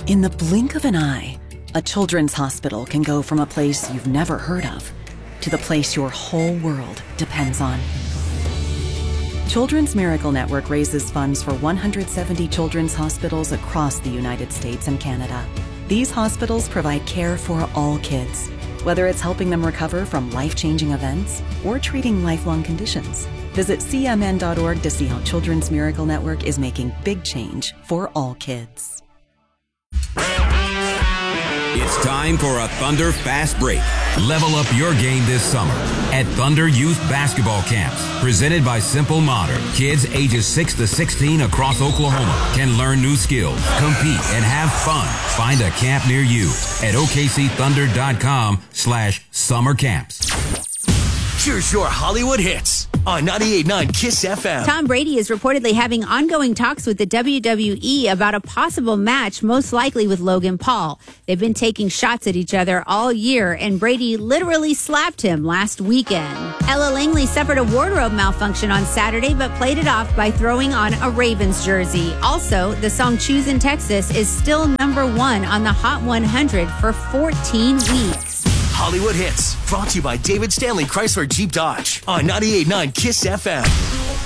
In the blink of an eye, a children's hospital can go from a place you've never heard of to the place your whole world depends on. Children's Miracle Network raises funds for 170 children's hospitals across the United States and Canada. These hospitals provide care for all kids, whether it's helping them recover from life-changing events or treating lifelong conditions. Visit cmn.org to see how Children's Miracle Network is making big change for all kids. It's time for a Thunder Fast Break. Level up your game this summer at Thunder Youth Basketball Camps. Presented by Simple Modern. Kids ages 6 to 16 across Oklahoma can learn new skills, compete, and have fun. Find a camp near you at okcthunder.com/summer camps. Here's your Hollywood hits on 98.9 KISS FM. Tom Brady is reportedly having ongoing talks with the WWE about a possible match, most likely with Logan Paul. They've been taking shots at each other all year, and Brady literally slapped him last weekend. Ella Langley suffered a wardrobe malfunction on Saturday, but played it off by throwing on a Ravens jersey. Also, the song Choose in Texas is still #1 on the Hot 100 for 14 weeks. Hollywood hits brought to you by David Stanley Chrysler Jeep Dodge on 98.9 KISS FM.